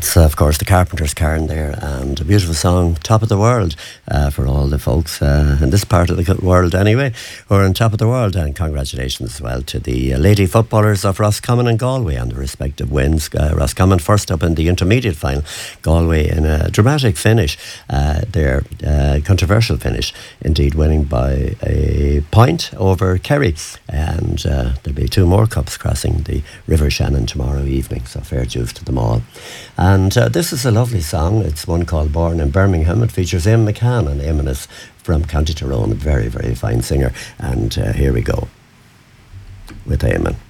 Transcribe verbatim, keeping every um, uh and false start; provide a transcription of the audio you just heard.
That's, uh, of course, the Carpenters' Cairn there, and a beautiful song, Top of the World, uh, for all the folks uh, in this part of the world anyway, who are on top of the world. And congratulations as well to the uh, lady footballers of Roscommon and Galway on the respective wins. Uh, Roscommon first up in the intermediate final, Galway in a dramatic finish, uh, their uh, controversial finish, indeed winning by a point over Kerry. And uh, there'll be two more cups crossing the River Shannon tomorrow evening, so fair dues to them all. And uh, this is a lovely song. It's one called Born in Birmingham. It features Eamon McCann, and Eamon is from County Tyrone, a very, very fine singer. And uh, here we go with Eamon.